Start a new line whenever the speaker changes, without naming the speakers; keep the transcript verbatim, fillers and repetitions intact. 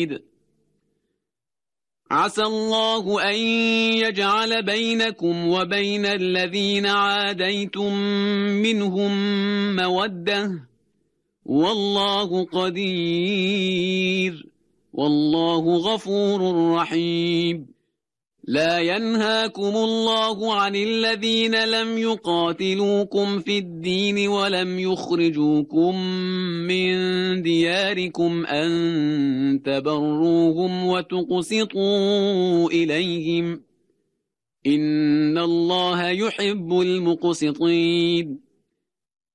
حميد. عسى الله أن يجعل بينكم وبين الذين عاديتم منهم مودة، والله قدير، والله غفور رحيم. لا ينهاكم الله عن الذين لم يقاتلوكم في الدين ولم يخرجوكم من دياركم أن تبروهم وتقسطوا إليهم، إن الله يحب المقسطين.